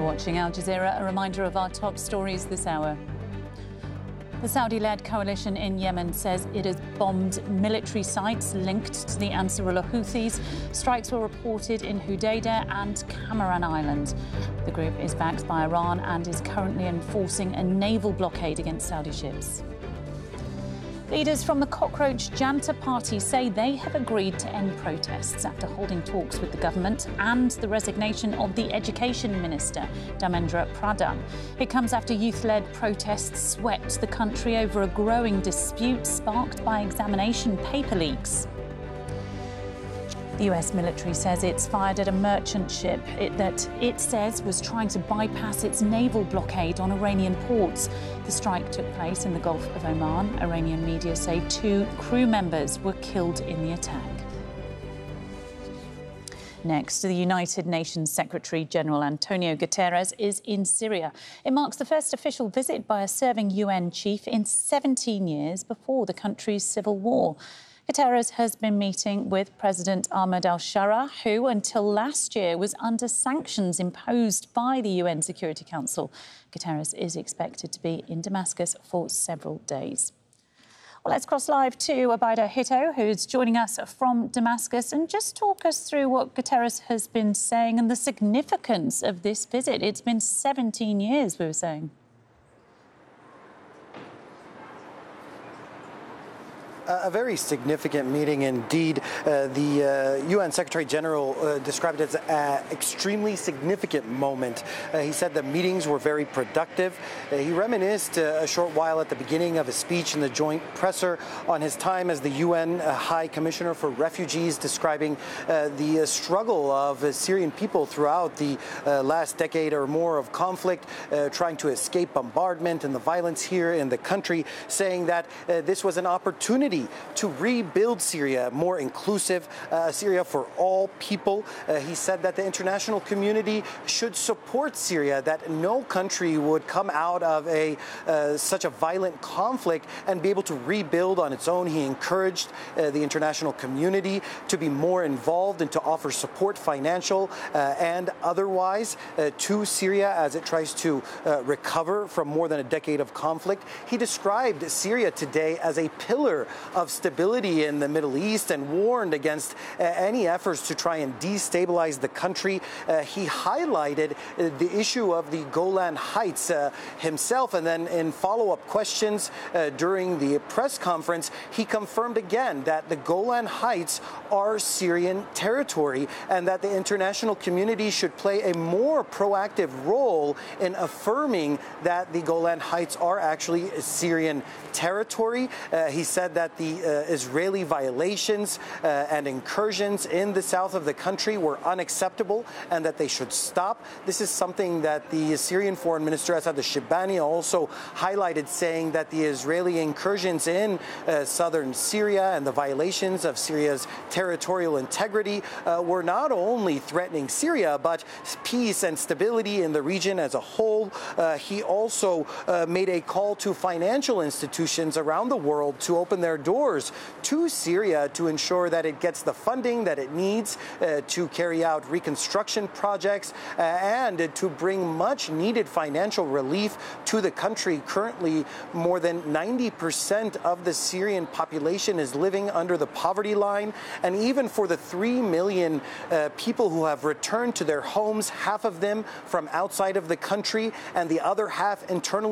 watching Al Jazeera. A reminder of our top stories this hour. The Saudi-led coalition in Yemen says it has bombed military sites linked to the Ansarullah Houthis. Strikes were reported in Hudaydah and Cameron Island. The group is backed by Iran and is currently enforcing a naval blockade against Saudi ships. Leaders from the Cockroach Janta Party say they have agreed to end protests after holding talks with the government and the resignation of the Education Minister, Dharmendra Pradhan. It comes after youth-led protests swept the country over a growing dispute sparked by examination paper leaks. The US military says it's fired at a merchant ship that it says was trying to bypass its naval blockade on Iranian ports. The strike took place in the Gulf of Oman. Iranian media say 2 crew members were killed in the attack. Next, the United Nations Secretary-General Antonio Guterres is in Syria. It marks the first official visit by a serving UN chief in 17 years before the country's civil war. Guterres has been meeting with President Ahmed al-Shara, who until last year was under sanctions imposed by the UN Security Council. Guterres is expected to be in Damascus for several days. Well, let's cross live to Abaida Hito, who's joining us from Damascus, and just talk us through what Guterres has been saying and the significance of this visit. It's been 17 years, we were saying. A very significant meeting indeed. The UN Secretary-General described it as an extremely significant moment. He said the meetings were very productive. He reminisced a short while at the beginning of a speech in the joint presser on his time as the UN High Commissioner for Refugees, describing the struggle of Syrian people throughout the last decade or more of conflict, trying to escape bombardment and the violence here in the country, saying that this was an opportunity to rebuild Syria, more inclusive, Syria for all people. He said that the international community should support Syria, that no country would come out of such a violent conflict and be able to rebuild on its own. He encouraged the international community to be more involved and to offer support, financial and otherwise, to Syria as it tries to recover from more than a decade of conflict. He described Syria today as a pillar of stability in the Middle East and warned against any efforts to try and destabilize the country. He highlighted the issue of the Golan Heights himself, and then in follow-up questions during the press conference, he confirmed again that the Golan Heights are Syrian territory and that the international community should play a more proactive role in affirming that the Golan Heights are actually Syrian territory. He said that the Israeli violations and incursions in the south of the country were unacceptable and that they should stop. This is something that the Syrian Foreign Minister Asad al-Shibani also highlighted, saying that the Israeli incursions in southern Syria and the violations of Syria's territorial integrity were not only threatening Syria, but peace and stability in the region as a whole. He also made a call to financial institutions around the world to open their doors to Syria to ensure that it gets the funding that it needs to carry out reconstruction projects and to bring much needed financial relief to the country. Currently, more than 90% of the Syrian population is living under the poverty line. And even for the 3 million people who have returned to their homes, half of them from outside of the country and the other half internally